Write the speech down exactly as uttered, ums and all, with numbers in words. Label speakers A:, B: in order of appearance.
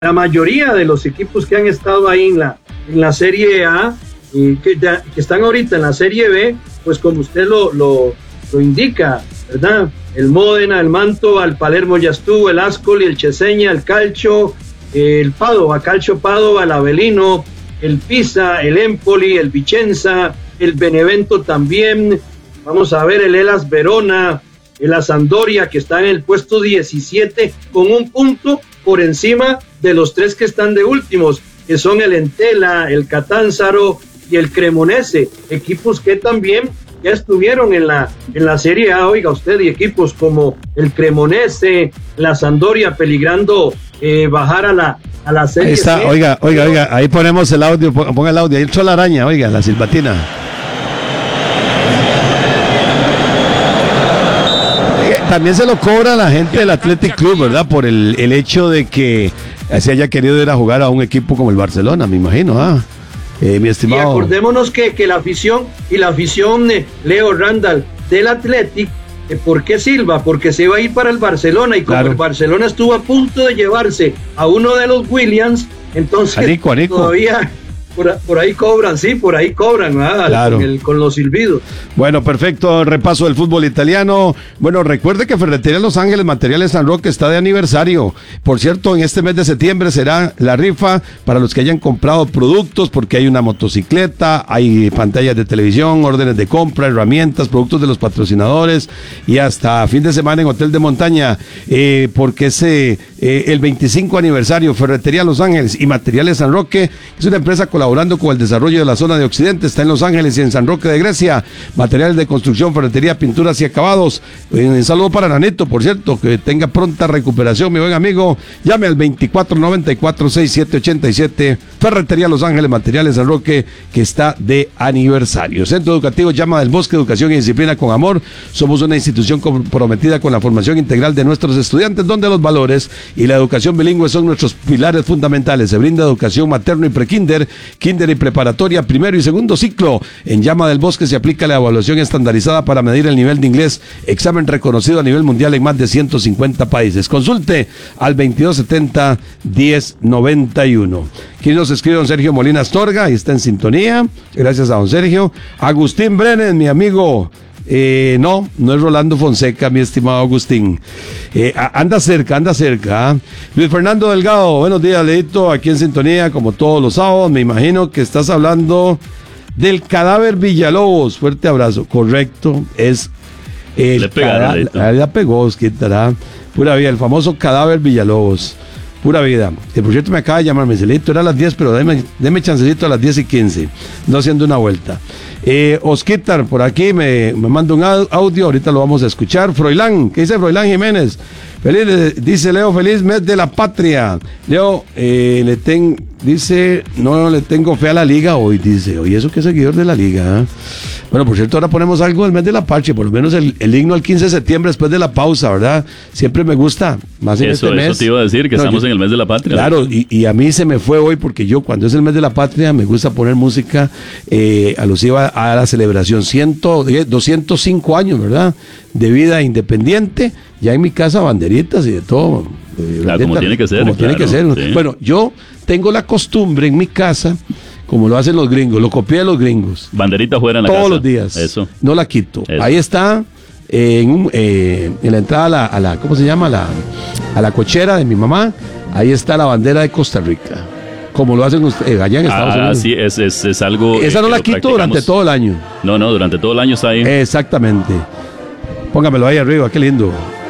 A: la mayoría de los equipos que han estado ahí en la, en la Serie A, y que, que están ahorita en la Serie B, pues como usted lo, lo, lo indica, ¿verdad? El Módena, el Mantova, el Palermo ya estuvo, el Ascoli, el Cesena, el Calcio, el Padova, Calcio Padova, el Avellino, el Pisa, el Empoli, el Vicenza, el Benevento también, vamos a ver el Hellas Verona, el Sampdoria, que está en el puesto diecisiete con un punto por encima de los tres que están de últimos, que son el Entella, el Catanzaro y el Cremonese, equipos que también ya estuvieron en la, en la Serie A, oiga usted, y equipos como el Cremonese, la Sampdoria peligrando eh, bajar a la, a la Serie
B: Ahí está,
A: C.
B: oiga, oiga, oiga, ahí ponemos el audio, ponga el audio, ahí entró la araña, oiga, la silbatina. También se lo cobra la gente del Athletic Club, ¿verdad? Por el, el hecho de que se haya querido ir a jugar a un equipo como el Barcelona, me imagino, ¿ah? Eh, mi estimado.
A: Y acordémonos que, que la afición y la afición de Leo Randall del Athletic, eh, ¿por qué silba? Porque se iba a ir para el Barcelona y como claro, el Barcelona estuvo a punto de llevarse a uno de los Williams, entonces
B: a Nico, a Nico.
A: todavía por, por ahí cobran, sí, por ahí cobran, ¿verdad?
B: Claro.
A: Con, el, con los silbidos.
B: Bueno, perfecto, repaso del fútbol italiano. Bueno, recuerde que Ferretería Los Ángeles Materiales San Roque está de aniversario. Por cierto, en este mes de septiembre será la rifa para los que hayan comprado productos, porque hay una motocicleta, hay pantallas de televisión, órdenes de compra, herramientas, productos de los patrocinadores y hasta fin de semana en Hotel de Montaña, eh, porque es eh, el veinticinco aniversario. Ferretería Los Ángeles y Materiales San Roque es una empresa colaborando con el desarrollo de la zona de Occidente, está en Los Ángeles y en San Roque de Grecia. Materiales de construcción, ferretería, pinturas y acabados. Un saludo para Naneto, por cierto, que tenga pronta recuperación, mi buen amigo. Llame al veinticuatro noventa y cuatro, sesenta y siete ochenta y siete. Ferretería Los Ángeles, Materiales San Roque, que está de aniversario. Centro Educativo Llama del Bosque, educación y disciplina con amor. Somos una institución comprometida con la formación integral de nuestros estudiantes, donde los valores y la educación bilingüe son nuestros pilares fundamentales. Se brinda educación materno y prekinder, kinder y preparatoria, primero y segundo ciclo. En Llama del Bosque se aplica la evaluación estandarizada para medir el nivel de inglés, examen reconocido a nivel mundial en más de ciento cincuenta países. Consulte al veintidós setenta, diez noventa y uno. Aquí nos escribe don Sergio Molina Astorga, y está en sintonía. Gracias a don Sergio. Agustín Brenes, mi amigo. Eh, no, no es Rolando Fonseca, mi estimado Agustín. Eh, anda cerca, anda cerca. ¿eh? Luis Fernando Delgado, buenos días, Leito, aquí en sintonía, como todos los sábados. Me imagino que estás hablando del cadáver Villalobos. Fuerte abrazo. Correcto, es el
C: Le pegaron,
B: cadáver. La pegó, quitará. Pura vida, el famoso cadáver Villalobos. Pura vida. Que por cierto me acaba de llamar, me dice, Leito, era a las diez, pero deme, deme chancecito a las diez y quince. No haciendo una vuelta. Eh, Osquitar, por aquí me, me manda un audio, ahorita lo vamos a escuchar. Froilán, ¿qué dice Froilán Jiménez? Feliz, dice Leo, feliz mes de la patria. Leo, eh, le ten, dice, no le tengo fe a la liga hoy, dice, oye, eso que es seguidor de la liga. ¿eh? Bueno, por cierto, ahora ponemos algo del mes de la patria, por lo menos el, el himno al quince de septiembre después de la pausa, ¿verdad? Siempre me gusta, más en
C: eso,
B: este mes.
C: Eso te iba a decir, que no, estamos yo, en el mes de la patria.
B: Claro, y, y a mí se me fue hoy porque yo cuando es el mes de la patria me gusta poner música eh, alusiva a la celebración. ciento, doscientos cinco años, ¿verdad? De vida independiente. Ya en mi casa banderitas y de todo.
C: Eh, claro, como tiene que ser.
B: Como
C: claro,
B: tiene que ser.
C: Sí.
B: Bueno, yo tengo la costumbre en mi casa, como lo hacen los gringos, lo copié de los gringos.
C: Banderita fuera en la
B: Todos
C: casa.
B: Todos los días.
C: Eso.
B: No la quito.
C: Eso.
B: Ahí está, eh, en, un, eh, en la entrada a la, a la, ¿cómo se llama? A la, a la cochera de mi mamá. Ahí está la bandera de Costa Rica. Como lo hacen ustedes, allá en Estados
C: ah,
B: Unidos.
C: Sí, es, es, es algo.
B: Esa
C: eh,
B: no la quito durante todo el año.
C: No, no, durante todo el año está ahí.
B: Exactamente. Póngamelo ahí arriba, qué lindo.